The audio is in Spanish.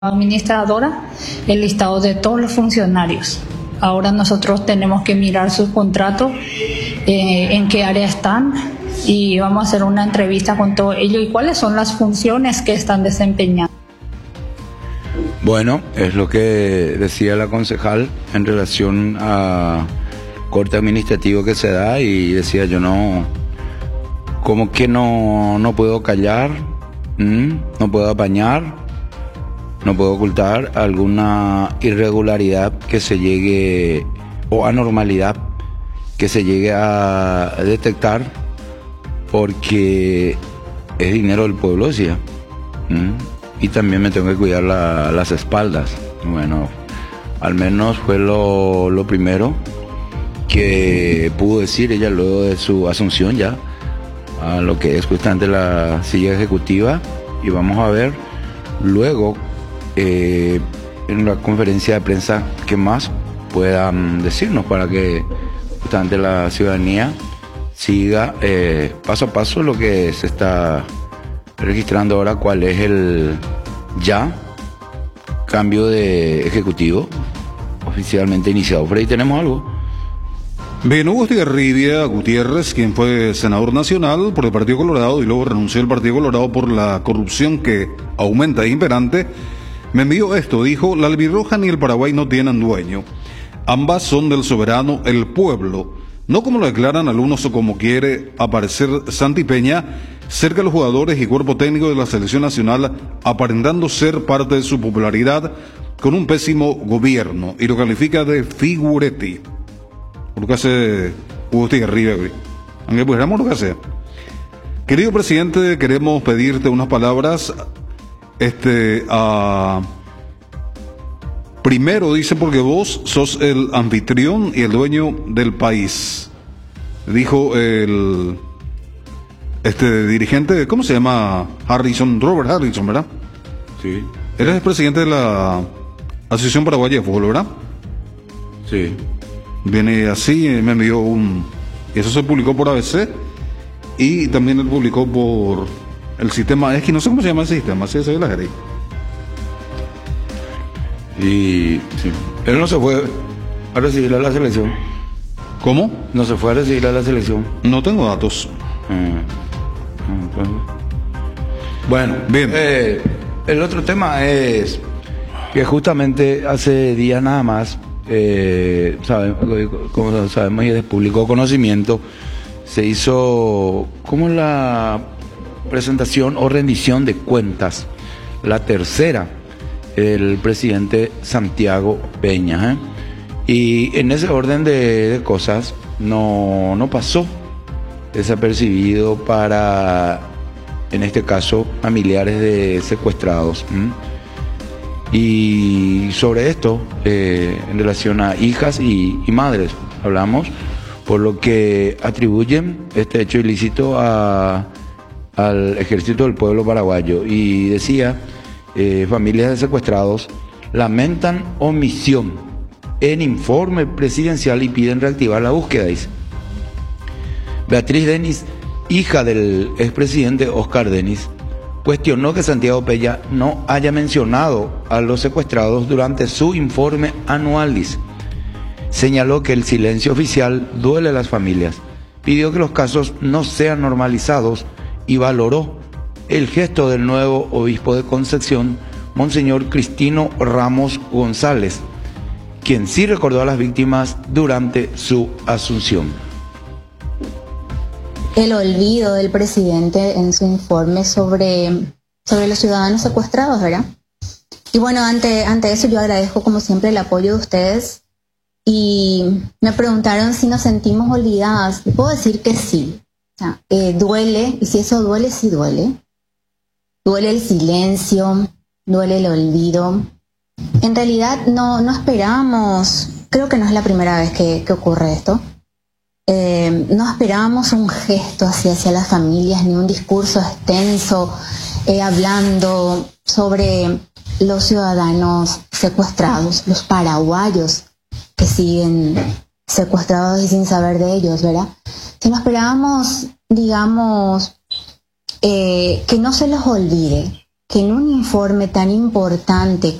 administradora el listado de todos los funcionarios. Ahora nosotros tenemos que mirar sus contratos, en qué área están, y vamos a hacer una entrevista con todo ello y cuáles son las funciones que están desempeñando. Bueno, es lo que decía la concejal en relación a corte administrativo que se da, y decía yo como que no puedo callar, no puedo apañar, no puedo ocultar alguna irregularidad que se llegue, o anormalidad que se llegue a detectar, porque es dinero del pueblo, decía. Y también me tengo que cuidar las espaldas. Bueno, al menos fue lo primero que pudo decir ella luego de su asunción ya a lo que es justamente la silla ejecutiva. Y vamos a ver luego en la conferencia de prensa qué más puedan decirnos, para que justamente la ciudadanía siga paso a paso lo que se está registrando ahora, cuál es el ya cambio de ejecutivo oficialmente iniciado. Por ahí tenemos algo. Bien, Hugo Estigarribia Gutiérrez, quien fue senador nacional por el Partido Colorado y luego renunció al Partido Colorado por la corrupción que aumenta e imperante, me envió esto. Dijo: la albirroja ni el Paraguay no tienen dueño. Ambas son del soberano, el pueblo. No como lo declaran algunos o como quiere aparecer Santi Peña, cerca de los jugadores y cuerpo técnico de la selección nacional, aparentando ser parte de su popularidad con un pésimo gobierno, y lo califica de figuretti. Por lo que hace Hugo Estigarribia, aunque pues lo que sea. Querido presidente, queremos pedirte unas palabras. Primero, dice, porque vos sos el anfitrión y el dueño del país. Dijo el dirigente, ¿cómo se llama? Robert Harrison, ¿verdad? Sí. Eres el presidente de la Asociación Paraguaya de Fútbol, ¿verdad? Sí. Viene así, me envió y eso se publicó por ABC, y también él publicó por el sistema, es que no sé cómo se llama el sistema, así se ve la jerez. Y sí, él no se fue a recibir a la selección. ¿Cómo? No se fue a recibir a la selección. No tengo datos. Bueno, bien. El otro tema es que justamente hace días nada más, como sabemos y de público conocimiento, se hizo como la presentación o rendición de cuentas, la tercera, el presidente Santiago Peña, y en ese orden de cosas no pasó desapercibido para, en este caso, familiares de secuestrados. Y sobre esto, en relación a hijas y madres, hablamos, por lo que atribuyen este hecho ilícito al Ejército del Pueblo Paraguayo. Y decía, familias de secuestrados lamentan omisión en informe presidencial y piden reactivar la búsqueda, dice. Beatriz Denis, hija del expresidente Oscar Denis, cuestionó que Santiago Peña no haya mencionado a los secuestrados durante su informe anual, dice. Señaló que el silencio oficial duele a las familias, pidió que los casos no sean normalizados y valoró el gesto del nuevo obispo de Concepción, Monseñor Cristino Ramos González, quien sí recordó a las víctimas durante su asunción. El olvido del presidente en su informe sobre los ciudadanos secuestrados, ¿verdad? Y bueno, ante eso yo agradezco como siempre el apoyo de ustedes, y me preguntaron si nos sentimos olvidadas. Y puedo decir que sí. O sea, duele, y si eso duele, sí duele. Duele el silencio, duele el olvido. En realidad no esperábamos, creo que no es la primera vez que ocurre esto. No esperábamos un gesto hacia las familias, ni un discurso extenso hablando sobre los ciudadanos secuestrados, los paraguayos que siguen secuestrados y sin saber de ellos, ¿verdad? Si no esperábamos, digamos, que no se los olvide, que en un informe tan importante